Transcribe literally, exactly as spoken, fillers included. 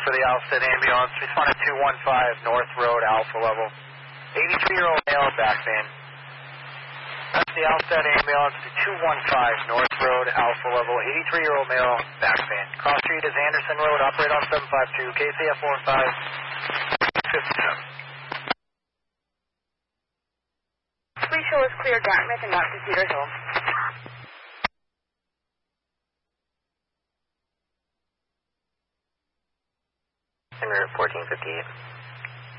for the Alstead ambulance. Responded two one five North Road, Alpha level. eighty-three-year-old male, back van. That's the Alstead ambulance to two one five North Road, Alpha level. eighty-three-year-old male, back van. Cross street is Anderson Road. Operate on seven five two K C F four five fifty-seven. Please show us clear Dartmouth and not to Cedar Hill. En route fourteen fifty-eight.